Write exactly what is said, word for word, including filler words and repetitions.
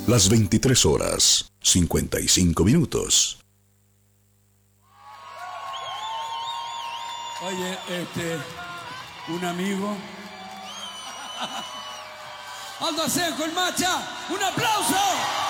Las veintitrés horas, cincuenta y cinco minutos. Oye, este, un amigo. Aldo Asenjo, el Macha, un aplauso.